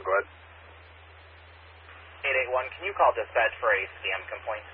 Go ahead. 881, can you call dispatch for a scam complaint?